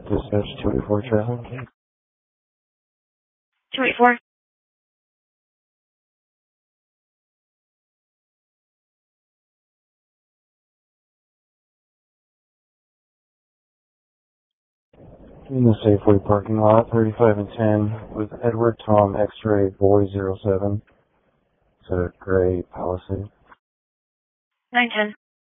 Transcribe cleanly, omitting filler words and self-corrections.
Dispatch 284 traffic. 284. In the Safeway parking lot, 35 and 10, with Edward Tom X-Ray Boy 07. It's a gray Palisade. 910.